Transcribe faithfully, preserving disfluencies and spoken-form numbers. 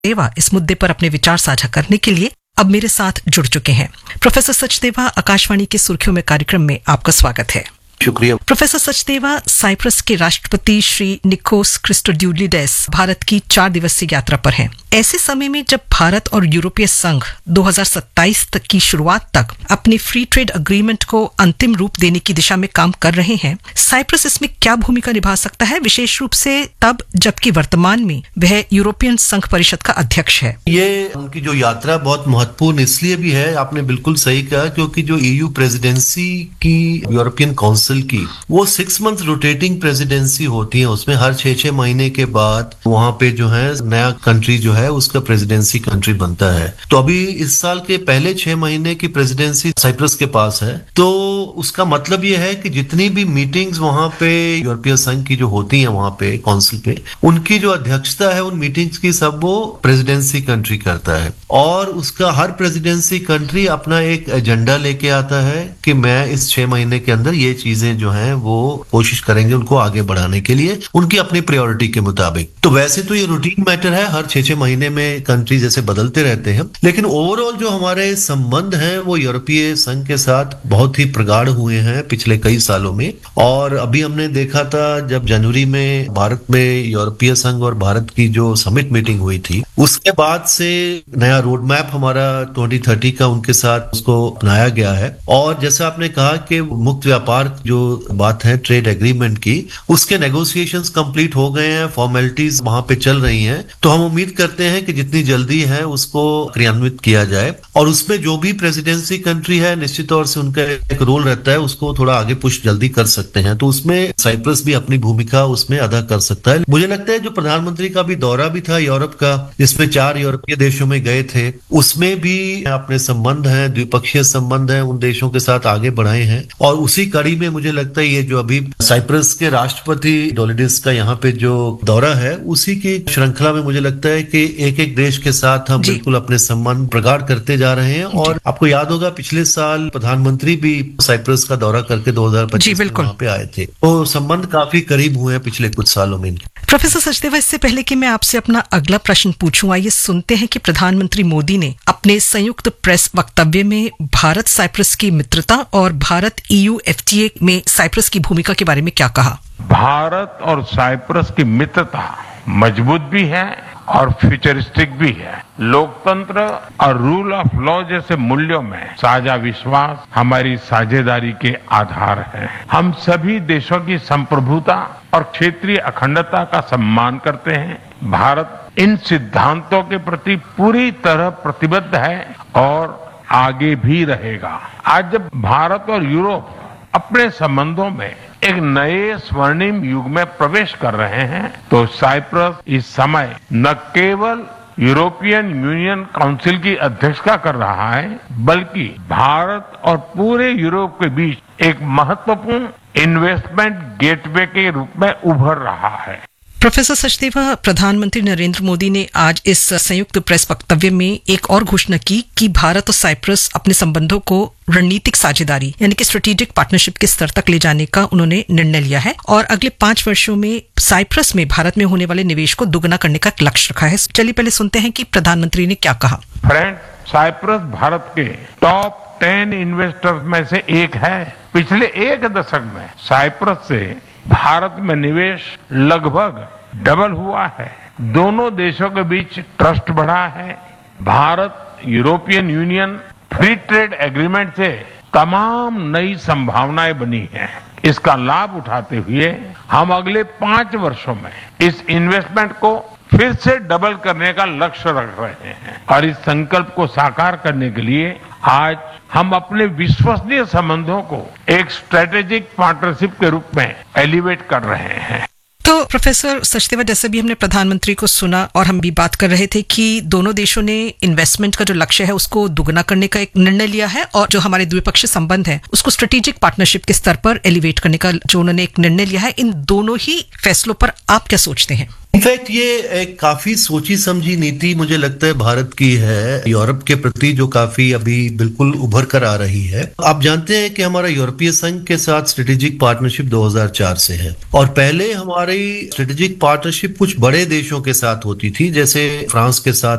सचदेवा इस मुद्दे पर अपने विचार साझा करने के लिए अब मेरे साथ जुड़ चुके हैं। प्रोफेसर सचदेवा, आकाशवाणी के सुर्खियों में कार्यक्रम में आपका स्वागत है। शुक्रिया। प्रोफेसर सचदेवा, साइप्रस के राष्ट्रपति श्री निकोस क्रिस्टोड्यूलिडेस भारत की चार दिवसीय यात्रा पर हैं। ऐसे समय में जब भारत और यूरोपीय संघ दो हज़ार सत्ताईस तक की शुरुआत तक अपने फ्री ट्रेड अग्रीमेंट को अंतिम रूप देने की दिशा में काम कर रहे हैं, साइप्रस इसमें क्या भूमिका निभा सकता है, विशेष रूप से तब जबकि वर्तमान में वह यूरोपियन संघ परिषद का अध्यक्ष है? ये उनकी जो यात्रा बहुत महत्वपूर्ण इसलिए भी है, आपने बिल्कुल सही कहा, क्योंकि जो ईयू प्रेसिडेंसी की यूरोपियन काउंसिल की वो सिक्स मंथ रोटेटिंग प्रेसिडेंसी होती है। उसमें हर छह छह महीने के बाद वहां पे जो है नया कंट्री जो है उसका प्रेसिडेंसी कंट्री बनता है। तो अभी इस साल के पहले छह महीने की प्रेसिडेंसी साइप्रस के पास है। तो उसका मतलब ये है कि जितनी भी मीटिंग्स वहां पे यूरोपीय संघ की जो होती है वहां पे काउंसिल पे, उनकी जो अध्यक्षता है उन मीटिंग्स की सब वो प्रेसिडेंसी कंट्री करता है। और उसका हर प्रेसिडेंसी कंट्री अपना एक एजेंडा लेके आता है कि मैं इस छह महीने के अंदर ये चीजें जो हैं वो कोशिश करेंगे उनको आगे बढ़ाने के लिए, उनकी अपनी प्रायोरिटी के मुताबिक। तो वैसे तो ये रूटीन मैटर है, हर छह छह महीने में कंट्री जैसे बदलते रहते हैं, लेकिन ओवरऑल जो हमारे संबंध हैं वो यूरोपीय संघ के साथ बहुत ही प्रगाढ़ हुए हैं पिछले कई सालों में। और अभी हमने देखा था जब जनवरी में भारत में यूरोपीय संघ और भारत की जो समिट मीटिंग हुई थी, उसके बाद से नया रोड मैप हमारा दो हज़ार तीस का उनके साथ उसको अपनाया गया है। और जैसा आपने कहा कि मुक्त व्यापार जो बात है ट्रेड एग्रीमेंट की, उसके नेगोशिएशंस कंप्लीट हो गए हैं, फॉर्मेलिटीज वहां पे चल रही हैं। तो हम उम्मीद करते हैं कि जितनी जल्दी है उसको क्रियान्वित किया जाए। और उसमें जो भी प्रेसिडेंसी कंट्री है निश्चित तौर से उनका एक रोल रहता है, उसको थोड़ा आगे पुश जल्दी कर सकते हैं। तो उसमें साइप्रस भी अपनी भूमिका उसमें अदा कर सकता है। मुझे लगता है जो प्रधानमंत्री का भी दौरा भी था यूरोप का, जिसमें चार यूरोपीय देशों में गए थे, उसमें भी अपने संबंध हैं, द्विपक्षीय संबंध हैं, उन देशों के साथ आगे बढ़ाए हैं। और उसी कड़ी में मुझे लगता है ये जो अभी साइप्रस के राष्ट्रपति डोलिडिस का यहाँ पे जो दौरा है, उसी की श्रृंखला में मुझे लगता है कि एक एक देश के साथ हम बिल्कुल अपने संबंध प्रगाढ़ करते जा रहे हैं। और आपको याद होगा पिछले साल प्रधानमंत्री भी साइप्रस का दौरा करके दो हज़ार पच्चीस में वहां पे आए थे। तो संबंध काफी करीब हुए हैं पिछले कुछ सालों में। प्रोफेसर सचदेवा, इससे पहले कि मैं आपसे अपना अगला प्रश्न पूछूं, आइए सुनते हैं कि प्रधानमंत्री मोदी ने अपने संयुक्त प्रेस वक्तव्य में भारत साइप्रस की मित्रता और भारत ईयू एफटीए में साइप्रस की भूमिका के बारे में क्या कहा? भारत और साइप्रस की मित्रता मजबूत भी है और फ्यूचरिस्टिक भी है। लोकतंत्र और रूल ऑफ लॉ जैसे मूल्यों में साझा विश्वास हमारी साझेदारी के आधार है। हम सभी देशों की संप्रभुता और क्षेत्रीय अखंडता का सम्मान करते हैं। भारत इन सिद्धांतों के प्रति पूरी तरह प्रतिबद्ध है और आगे भी रहेगा। आज जब भारत और यूरोप अपने संबंधों में एक नए स्वर्णिम युग में प्रवेश कर रहे हैं, तो साइप्रस इस समय न केवल यूरोपियन यूनियन काउंसिल की अध्यक्षता कर रहा है, बल्कि भारत और पूरे यूरोप के बीच एक महत्वपूर्ण इन्वेस्टमेंट गेटवे के रूप में उभर रहा है। प्रोफेसर सचदेवा, प्रधानमंत्री नरेंद्र मोदी ने आज इस संयुक्त प्रेस वक्तव्य में एक और घोषणा की कि भारत और साइप्रस अपने संबंधों को रणनीतिक साझेदारी यानी कि स्ट्रेटेजिक पार्टनरशिप के स्तर तक ले जाने का उन्होंने निर्णय लिया है और अगले पांच वर्षों में साइप्रस में भारत में होने वाले निवेश को दुगना करने का एक लक्ष्य रखा है। चलिए पहले सुनते हैं कि प्रधानमंत्री ने क्या कहा। फ्रेंड, साइप्रस भारत के टॉप टेन इन्वेस्टर्स में से एक है। पिछले एक दशक में साइप्रस से भारत में निवेश लगभग डबल हुआ है। दोनों देशों के बीच ट्रस्ट बढ़ा है। Bharat European union free trade agreement से तमाम नई संभावनाएं बनी हैं। इसका लाभ उठाते हुए हम अगले पांच वर्षों में इस इन्वेस्टमेंट को फिर से डबल करने का लक्ष्य रख रहे हैं। और इस संकल्प को साकार करने के लिए आज हम अपने विश्वसनीय संबंधों को एक स्ट्रेटेजिक पार्टनरशिप के रूप में एलिवेट कर रहे हैं। तो प्रोफेसर सचदेवा, जैसे भी हमने प्रधानमंत्री को सुना और हम भी बात कर रहे थे कि दोनों देशों ने इन्वेस्टमेंट का जो लक्ष्य है उसको दुगना करने का एक निर्णय लिया है और जो हमारे द्विपक्षीय संबंध है उसको स्ट्रेटेजिक पार्टनरशिप के स्तर पर एलिवेट करने का जो उन्होंने एक निर्णय लिया है, इन दोनों ही फैसलों पर आप क्या सोचते हैं? इनफैक्ट ये एक काफी सोची समझी नीति मुझे लगता है भारत की है यूरोप के प्रति, जो काफी अभी बिल्कुल उभर कर आ रही है। आप जानते हैं कि हमारा यूरोपीय संघ के साथ स्ट्रेटेजिक पार्टनरशिप दो हज़ार चार से है, और पहले हमारी स्ट्रेटेजिक पार्टनरशिप कुछ बड़े देशों के साथ होती थी, जैसे फ्रांस के साथ